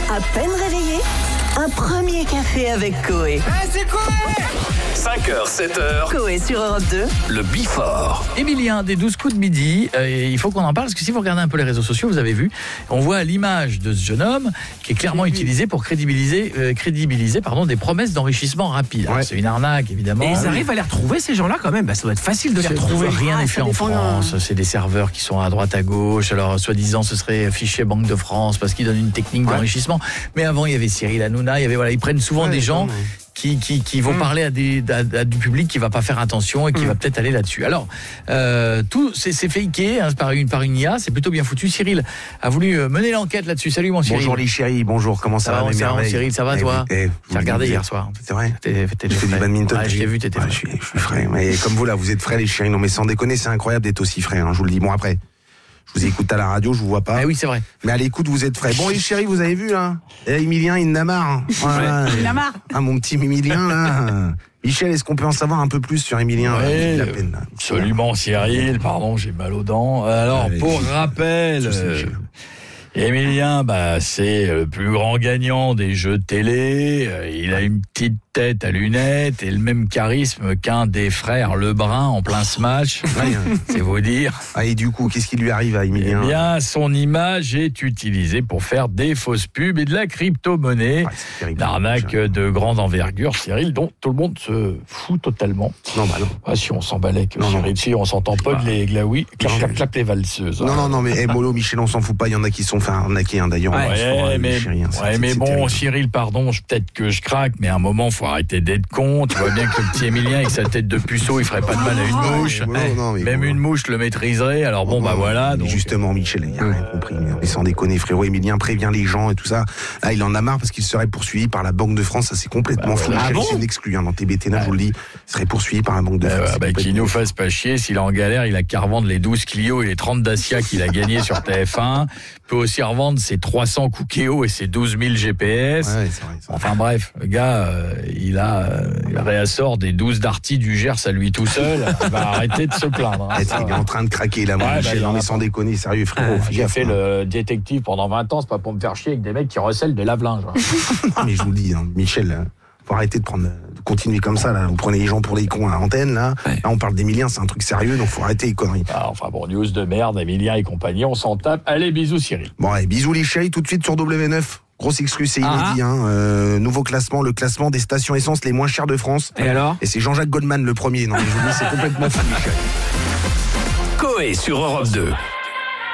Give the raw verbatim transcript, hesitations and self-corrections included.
À peine réveillé, un premier café avec Coé. Hey, c'est Coé! cinq heures, sept heures. Coé sur Europe deux. Le Before. Emilien, des douze coups de midi, euh, il faut qu'on en parle, parce que si vous regardez un peu les réseaux sociaux, vous avez vu, on voit l'image de ce jeune homme qui est clairement utilisé pour crédibiliser, euh, crédibiliser pardon, des promesses d'enrichissement rapide. Ouais. C'est une arnaque, évidemment. Et ils arrivent à les retrouver, ces gens-là, quand même. Bah, ça doit être facile de les C'est- retrouver. Rien n'est Ah, fait ça en dépend, France. hein. C'est des serveurs qui sont à droite, à gauche. Alors, soi-disant, ce serait fichier Banque de France parce qu'ils donnent une technique Ouais. d'enrichissement. Mais avant, il y avait Cyril Hanouna. Il y avait, voilà, ils prennent souvent Ouais, des gens ouais. qui, qui, qui vont Mm. parler à, des, à, à du public qui va pas faire attention et qui Mm. va peut-être aller là-dessus. Alors, euh, tout c'est, c'est faké hein, par, une, par une I A. C'est plutôt bien foutu. Cyril a voulu euh, mener l'enquête là-dessus. Salut, mon Cyril. Bonjour les chéris, bonjour, comment ça, Ça va, va, mes ça va, merveilles. Cyril, ça va, Eh, toi eh, J'ai regardé vous- hier soir. C'est vrai. T'es, t'es, Je fais du badminton. Ouais, je t'ai vu, t'étais Ouais, frais. je suis, je suis frais. Mais comme vous là, vous êtes frais les chéris. Non mais sans déconner, c'est incroyable d'être aussi frais. Hein, je vous le dis. Bon après, je vous écoute à la radio, je vous vois pas. Ah oui, c'est vrai. Mais à l'écoute, vous êtes frais. Bon les chéris, vous avez vu là. Eh, Emilien, il en a marre. Voilà. Il en a marre. Ah mon petit Emilien là. Michel, est-ce qu'on peut en savoir un peu plus sur Emilien là? Ouais, Il a la peine, là. Absolument, Cyril. Pardon, j'ai mal aux dents. Alors, Allez, pour je- rappel, je sais, euh, Michel. Emilien, bah, c'est le plus grand gagnant des jeux de télé. Euh, Il a une petite tête à lunettes et le même charisme qu'un des frères Lebrun en plein smash. Ouais, hein. C'est vous dire. Ah, et du coup, qu'est-ce qui lui arrive à Eh Emilien? bien, son image est utilisée pour faire des fausses pubs et de la crypto-monnaie. Ah, c'est terrible. Une arnaque de grande envergure, Cyril, dont tout le monde se fout totalement. Non, bah non. Ah, si on s'emballait que Non, non. Cyril, si on s'entend pas de les glaouis, clap, Non, clap, mais- clap les valseuses. Non, non, non, mais eh, Molo, Michel, on s'en fout pas. Il y en a qui se sont fait arnaquer, hein, d'ailleurs. Ouais, on va se faire, euh, mais, les chéris, hein, c'est- ouais, c'est- mais c'est bon, terrible. Cyril, pardon, je- peut-être que je craque, mais à un moment, faut arrêter d'être con. Tu vois bien que le petit Emilien, avec sa tête de puceau, il ferait pas de mal à une mouche. Molo, non, mais Même bon. une mouche le maîtriserait. Alors bon, bah voilà. Mais Donc, justement, Michel, il a rien compris. Mais sans déconner, frérot, Emilien prévient les gens et tout ça. Là, il en a marre parce qu'il serait poursuivi par la Banque de France. Ça, c'est complètement Bah, fou. voilà. Michel, Ah bon c'est une exclue, hein, dans T B T, là, je vous le dis. Il serait poursuivi par la Banque de euh, France. bah, C'est bah, qu'il complètement nous fou. fasse pas chier. S'il est en galère, il a qu'à revendre les douze Clio et les trente Dacia qu'il a gagnés sur T F un. Il peut aussi revendre ses trois cents Cookéo et ses douze mille G P S. Ouais, c'est vrai, c'est vrai. Enfin bref, le gars, euh, il a, euh, il réassort des douze Darty du Gers à lui tout seul. Il va arrêter de se plaindre. hein. Eh, Ça il est va. en train de craquer là, mon Ouais, bah, Michel. il en Non, mais a sans pas. déconner, sérieux, frérot. fais J'ai gaffe, fait hein. le détective pendant vingt ans, c'est pas pour me faire chier avec des mecs qui recèlent des lave-linges. Ah, mais je vous le dis, hein, Michel, euh, faut arrêter de prendre, de continuer comme ça, là. Vous prenez les gens pour les cons à l'antenne, là. Là, on parle d'Emilien, c'est un truc sérieux, donc faut arrêter les conneries. Ah, enfin bon, news de merde, Emilien et compagnie, on s'en tape. Allez, bisous Cyril. Bon, allez, bisous les chéris, tout de suite sur W neuf. Grosse exclue, c'est Ah. inédit, hein. Euh, nouveau classement, le classement des stations essence les moins chères de France. Et alors? Et c'est Jean-Jacques Goldman le premier. Non, mais je vous dis, c'est complètement fou, Michel. Coé sur Europe deux.